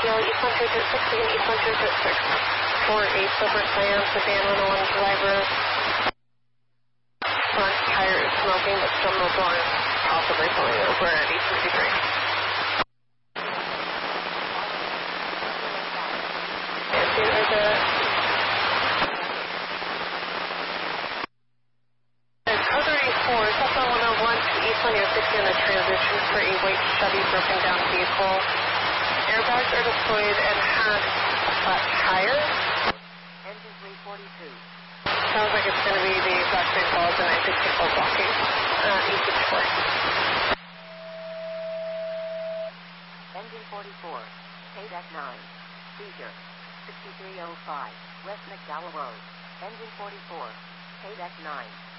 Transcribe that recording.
ETL East 136, again East 136. For a Silver Scion sedan 101 driver. Front tire is smoking, but still no door. Possibly pulling over at East 53. On your 60 in the transition for a white Chevy broken down vehicle. Airbags are deployed and had a flat tire. Engine 342. Sounds like it's going to be the exact same call as the 964 blocking E64. Engine 44. KDEC 9. Seizure. 6305. West McDowell Road. Engine 44. KDEC 9.